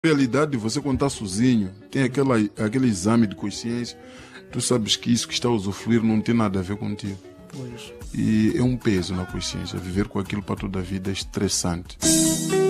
realidade, você quando está sozinho, tem aquele exame de consciência, tu sabes que isso que está a usufruir não tem nada a ver contigo. Pois. E é um peso na consciência. Viver com aquilo para toda a vida é estressante.